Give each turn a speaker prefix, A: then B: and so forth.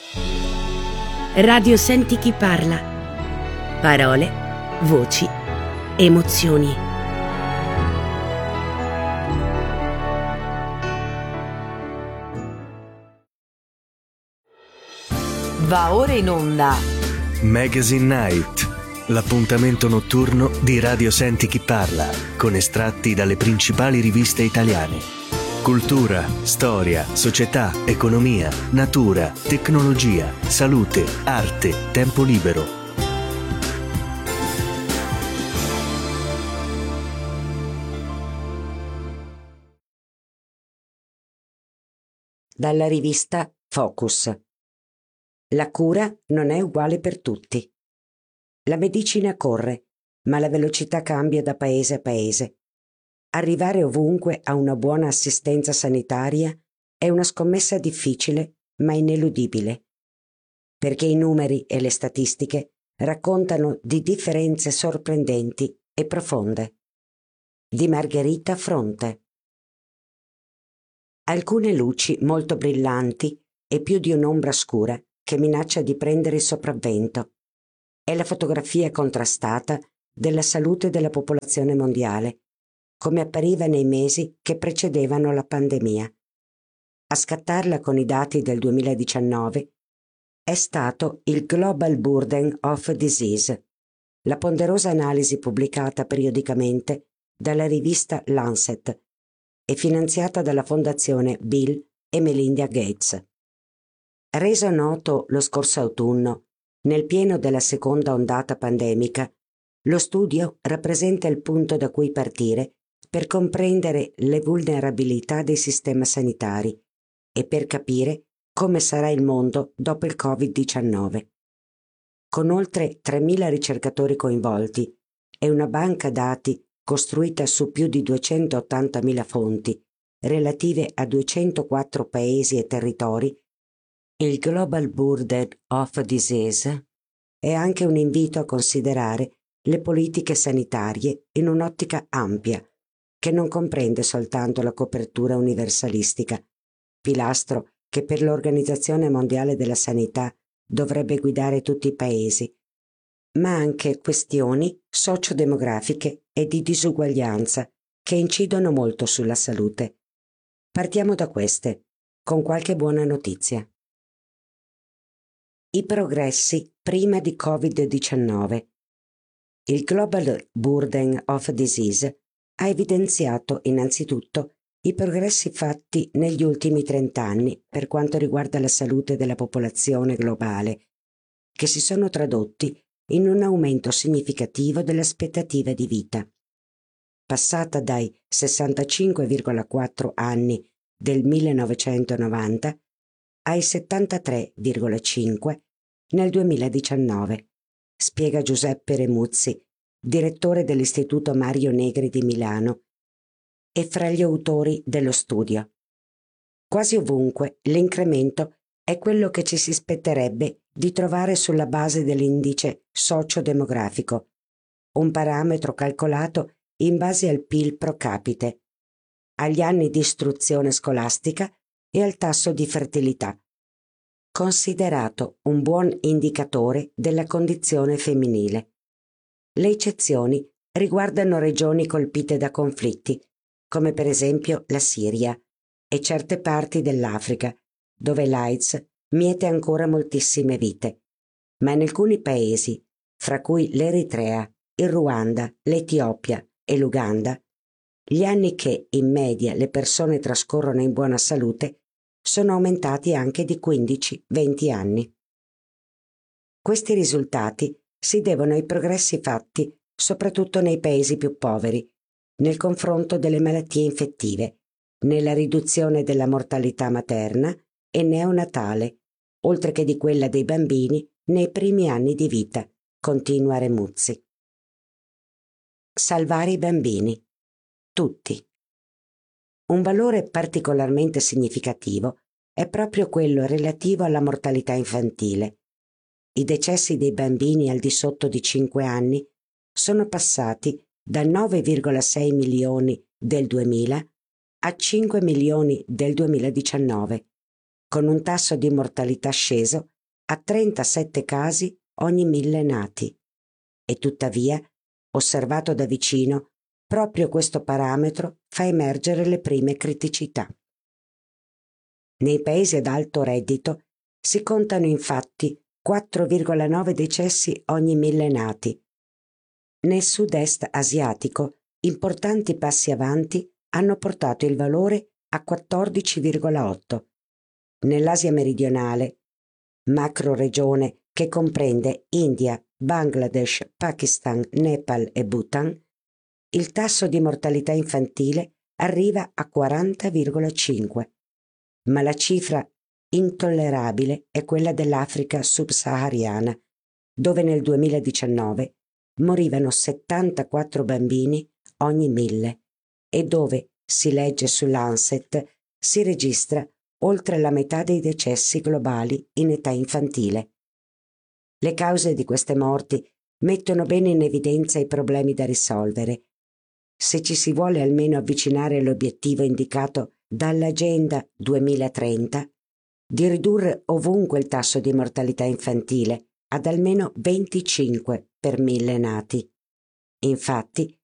A: Radio Senti chi parla. Parole, voci, emozioni.
B: Va ora in onda
C: Magazine Night, l'appuntamento notturno di Radio Senti chi parla, con estratti dalle principali riviste italiane. Cultura, storia, società, economia, natura, tecnologia, salute, arte, tempo libero.
D: Dalla rivista Focus. La cura non è uguale per tutti. La medicina corre, ma la velocità cambia da paese a paese. Arrivare ovunque a una buona assistenza sanitaria è una scommessa difficile ma ineludibile, perché i numeri e le statistiche raccontano di differenze sorprendenti e profonde. Di Margherita Fronte. Alcune luci molto brillanti e più di un'ombra scura che minaccia di prendere il sopravvento. È la fotografia contrastata della salute della popolazione mondiale, come appariva nei mesi che precedevano la pandemia. A scattarla con i dati del 2019 è stato il Global Burden of Disease, la ponderosa analisi pubblicata periodicamente dalla rivista Lancet e finanziata dalla Fondazione Bill e Melinda Gates. Reso noto lo scorso autunno, nel pieno della seconda ondata pandemica, lo studio rappresenta il punto da cui partire per comprendere le vulnerabilità dei sistemi sanitari e per capire come sarà il mondo dopo il Covid-19. Con oltre 3.000 ricercatori coinvolti e una banca dati costruita su più di 280.000 fonti relative a 204 paesi e territori, il Global Burden of Disease è anche un invito a considerare le politiche sanitarie in un'ottica ampia, che non comprende soltanto la copertura universalistica, pilastro che per l'Organizzazione Mondiale della Sanità dovrebbe guidare tutti i paesi, ma anche questioni sociodemografiche e di disuguaglianza che incidono molto sulla salute. Partiamo da queste, con qualche buona notizia. I progressi prima di Covid-19. Il Global Burden of Disease ha evidenziato innanzitutto i progressi fatti negli ultimi 30 anni per quanto riguarda la salute della popolazione globale, che si sono tradotti in un aumento significativo delle aspettative di vita, passata dai 65,4 anni del 1990 ai 73,5 nel 2019, spiega Giuseppe Remuzzi, direttore dell'Istituto Mario Negri di Milano e fra gli autori dello studio. Quasi ovunque l'incremento è quello che ci si aspetterebbe di trovare sulla base dell'indice sociodemografico, un parametro calcolato in base al PIL pro capite, agli anni di istruzione scolastica e al tasso di fertilità, considerato un buon indicatore della condizione femminile. Le eccezioni riguardano regioni colpite da conflitti, come per esempio la Siria e certe parti dell'Africa, dove l'AIDS miete ancora moltissime vite. Ma in alcuni paesi, fra cui l'Eritrea, il Ruanda, l'Etiopia e l'Uganda, gli anni che in media le persone trascorrono in buona salute sono aumentati anche di 15-20 anni. Questi risultati si devono ai progressi fatti soprattutto nei paesi più poveri, nel confronto delle malattie infettive, nella riduzione della mortalità materna e neonatale, oltre che di quella dei bambini nei primi anni di vita, continua Remuzzi. Salvare i bambini. Tutti. Un valore particolarmente significativo è proprio quello relativo alla mortalità infantile. I decessi dei bambini al di sotto di 5 anni sono passati da 9,6 milioni del 2000 a 5 milioni del 2019, con un tasso di mortalità sceso a 37 casi ogni 1000 nati. E tuttavia, osservato da vicino, proprio questo parametro fa emergere le prime criticità. Nei paesi ad alto reddito si contano infatti 4,9 decessi ogni 1000 nati. Nel sud-est asiatico importanti passi avanti hanno portato il valore a 14,8. Nell'Asia meridionale, macroregione che comprende India, Bangladesh, Pakistan, Nepal e Bhutan, il tasso di mortalità infantile arriva a 40,5, ma la cifra intollerabile è quella dell'Africa subsahariana, dove nel 2019 morivano 74 bambini ogni 1000 e dove, si legge sull'Lancet, si registra oltre la metà dei decessi globali in età infantile. Le cause di queste morti mettono bene in evidenza i problemi da risolvere. Se ci si vuole almeno avvicinare all'obiettivo indicato dall'Agenda 2030 di ridurre ovunque il tasso di mortalità infantile ad almeno 25 per 1000 nati. Infatti,